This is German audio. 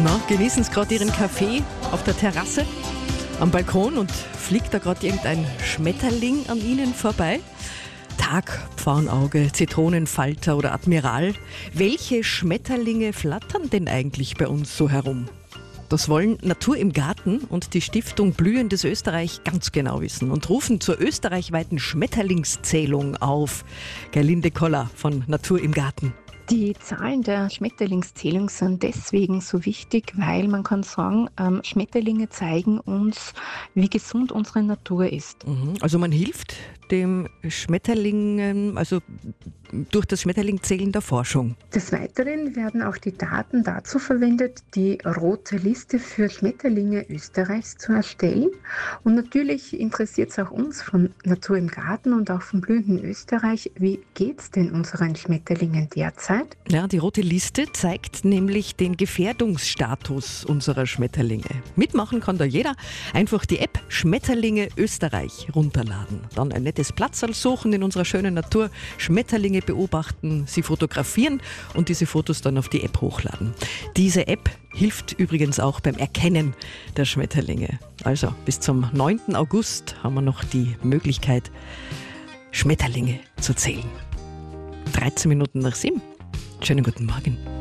Na, genießen Sie gerade Ihren Kaffee auf der Terrasse, am Balkon und fliegt da gerade irgendein Schmetterling an Ihnen vorbei? Tag, Pfauenauge, Zitronenfalter oder Admiral. Welche Schmetterlinge flattern denn eigentlich bei uns so herum? Das wollen Natur im Garten und die Stiftung Blühendes Österreich ganz genau wissen und rufen zur österreichweiten Schmetterlingszählung auf. Gerlinde Koller von Natur im Garten. Die Zahlen der Schmetterlingszählung sind deswegen so wichtig, weil man kann sagen, Schmetterlinge zeigen uns, wie gesund unsere Natur ist. Also man hilft dem Schmetterling, also durch das Schmetterlingzählen der Forschung. Des Weiteren werden auch die Daten dazu verwendet, die rote Liste für Schmetterlinge Österreichs zu erstellen. Und natürlich interessiert es auch uns von Natur im Garten und auch vom Blühenden Österreich, wie geht es denn unseren Schmetterlingen derzeit? Ja, die rote Liste zeigt nämlich den Gefährdungsstatus unserer Schmetterlinge. Mitmachen kann da jeder. Einfach die App Schmetterlinge Österreich runterladen. Dann ein nettes Platzerl suchen in unserer schönen Natur, Schmetterlinge beobachten, sie fotografieren und diese Fotos dann auf die App hochladen. Diese App hilft übrigens auch beim Erkennen der Schmetterlinge. Also bis zum 9. August haben wir noch die Möglichkeit, Schmetterlinge zu zählen. 13 Minuten nach 7. Schönen guten Morgen.